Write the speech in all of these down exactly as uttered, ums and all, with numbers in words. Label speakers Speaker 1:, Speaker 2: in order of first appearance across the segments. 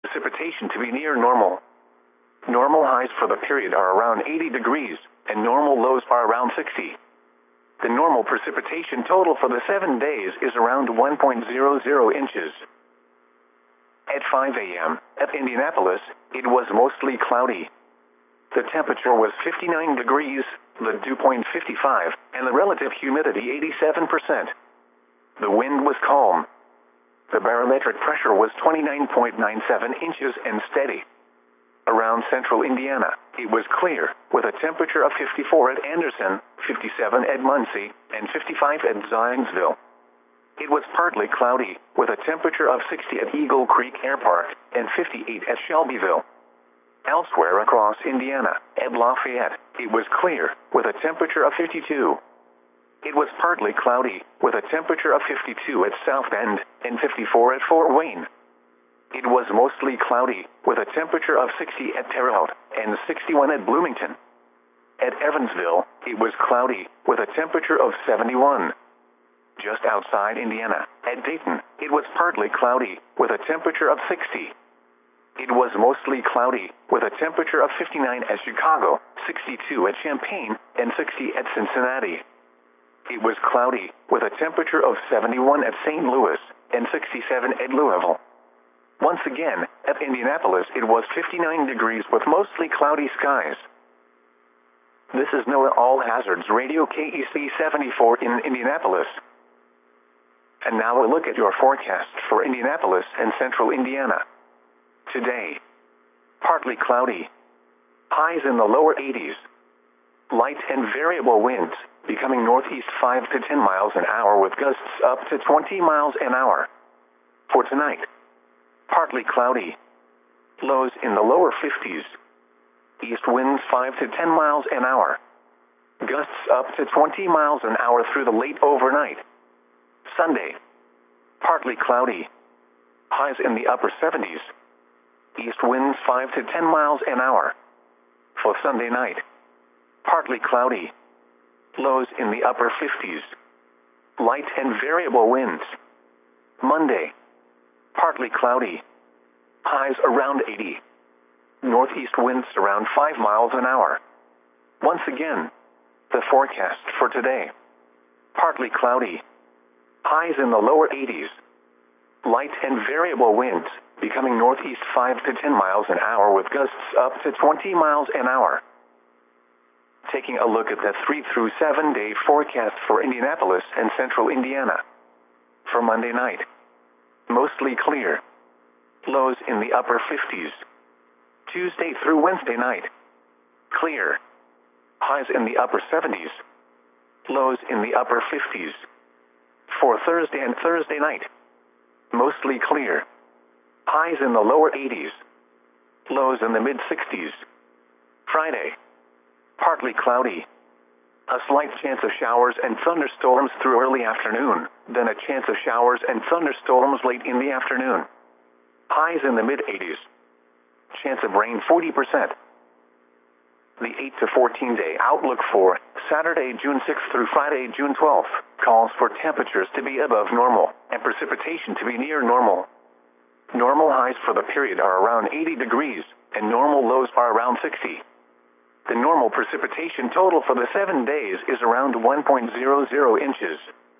Speaker 1: Precipitation to be near normal. Normal highs for the period are around eighty degrees, and normal lows are around sixty. The normal precipitation total for the seven days is around one point zero zero inches. At five A M, at Indianapolis, it was mostly cloudy. The temperature was fifty-nine degrees, the dew point fifty-five, and the relative humidity eighty-seven percent. The wind was calm. The barometric pressure was twenty-nine point nine seven inches and steady. Around central Indiana, it was clear, with a temperature of fifty-four at Anderson, fifty-seven at Muncie, and fifty-five at Zionsville. It was partly cloudy, with a temperature of sixty at Eagle Creek Air Park, and fifty-eight at Shelbyville. Elsewhere across Indiana, at Lafayette, it was clear, with a temperature of fifty-two. It was partly cloudy, with a temperature of fifty-two at South Bend, and fifty-four at Fort Wayne. It was mostly cloudy, with a temperature of sixty at Terre Haute, and sixty-one at Bloomington. At Evansville, it was cloudy, with a temperature of seventy-one. Just outside Indiana, at Dayton, it was partly cloudy, with a temperature of sixty. It was mostly cloudy, with a temperature of fifty-nine at Chicago, sixty-two at Champaign, and sixty at Cincinnati. It was cloudy, with a temperature of seventy-one at Saint Louis, and sixty-seven at Louisville. Once again, at Indianapolis it was fifty-nine degrees with mostly cloudy skies. This is NOAA All Hazards Radio K E C seventy-four in Indianapolis. And now a look at your forecast for Indianapolis and central Indiana. Today, partly cloudy. Highs in the lower eighties. Light and variable winds, becoming northeast five to ten miles an hour with gusts up to twenty miles an hour. For tonight, partly cloudy. Lows in the lower fifties. East winds five to ten miles an hour. Gusts up to twenty miles an hour through the late overnight. Sunday, partly cloudy. Highs in the upper seventies. East winds five to ten miles an hour. For Sunday night, partly cloudy. Lows in the upper fifties. Light and variable winds. Monday, partly cloudy. Highs around eighty. Northeast winds around five miles an hour. Once again, the forecast for today. Partly cloudy. Highs in the lower eighties. Light and variable winds, becoming northeast five to ten miles an hour with gusts up to twenty miles an hour. Taking a look at the three through seven day forecast for Indianapolis and central Indiana. For Monday night, mostly clear. Lows in the upper fifties. Tuesday through Wednesday night, clear. Highs in the upper seventies. Lows in the upper fifties. For Thursday and Thursday night, mostly clear. Highs in the lower eighties. Lows in the mid sixties. Friday, partly cloudy. A slight chance of showers and thunderstorms through early afternoon, then a chance of showers and thunderstorms late in the afternoon. Highs in the mid eighties. Chance of rain forty percent. The eight to fourteen day outlook for Saturday, June sixth through Friday, June twelfth, calls for temperatures to be above normal and precipitation to be near normal. Normal highs for the period are around eighty degrees, and normal lows are around sixty. The normal precipitation total for the seven days is around one point zero zero inches.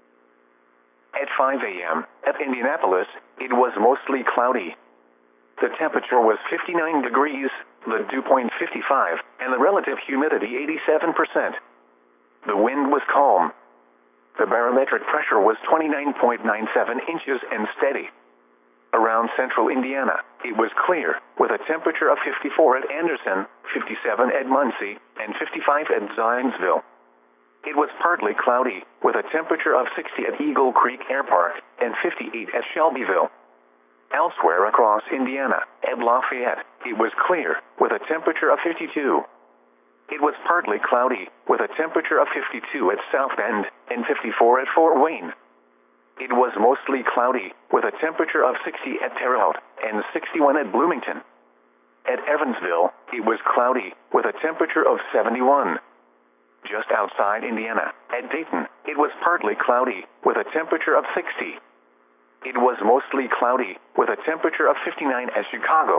Speaker 1: At five A M, at Indianapolis, it was mostly cloudy. The temperature was fifty-nine degrees, the dew point fifty-five, and the relative humidity eighty-seven percent. The wind was calm. The barometric pressure was twenty-nine point nine seven inches and steady. Around central Indiana, it was clear, with a temperature of fifty-four at Anderson, fifty-seven at Muncie, and fifty-five at Zionsville. It was partly cloudy, with a temperature of sixty at Eagle Creek Air Park, and fifty-eight at Shelbyville. Elsewhere across Indiana, at Lafayette, it was clear, with a temperature of fifty-two. It was partly cloudy, with a temperature of fifty-two at South Bend, and fifty-four at Fort Wayne. It was mostly cloudy, with a temperature of sixty at Terre Haute, and sixty-one at Bloomington. At Evansville, it was cloudy, with a temperature of seventy-one. Just outside Indiana, at Dayton, it was partly cloudy, with a temperature of sixty. It was mostly cloudy, with a temperature of fifty-nine at Chicago,